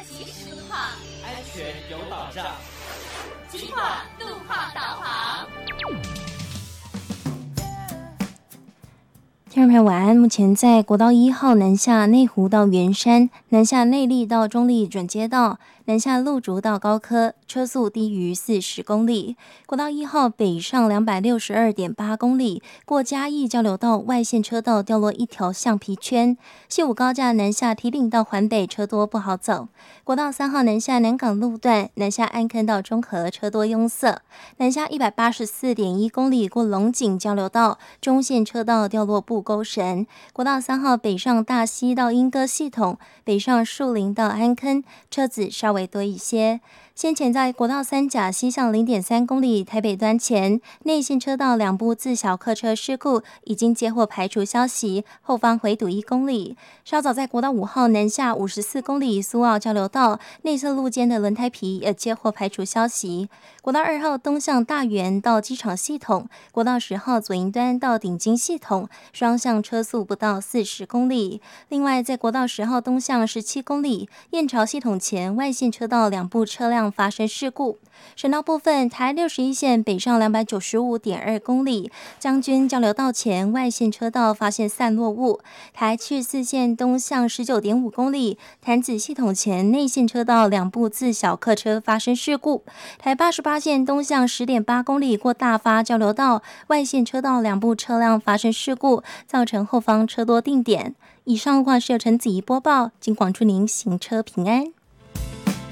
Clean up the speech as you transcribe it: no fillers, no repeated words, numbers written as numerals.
及时路况， 安全有保障。 金广路况导航。 听众朋友晚安。目前在国道1号南下内湖到圆山、南下内壢到中壢准街道、南下路竹到高科，车速低于40公里。国道1号北上262.8公里，过嘉义交流道外线车道掉落一条橡皮圈。西武高架南下堤顶到环北车多不好走。国道3号南下南港路段，南下安坑到中和车多拥塞。南下184.1公里过龙井交流道，中线车道掉落布沟神。国道3号北上大溪到莺歌系统，北上树林到安坑，车子稍微多一些。先前在国道3甲西向0.3公里台北端前，内线车道2部自小客车事故已经接获排除消息，后方回堵1公里。稍早在国道5号南下54公里苏澳交流道内侧路肩的轮胎皮也接获排除消息。国道2号东向大园到机场系统，国道10号左营端到顶金系统，双向车速不到40公里。另外在国道10号东向17公里燕巢系统前外线车道2部车辆发生事故。省道部分，台61线北上295.2公里，将军交流道前外线车道发现散落物。台74线东向19.5公里，潭子系统前内线车道2部自小客车发生事故。台88线东向10.8公里过大发交流道，外线车道2部车辆发生事故，造成后方车多定点。以上路况是由陈子怡播报，金广祝您行车平安。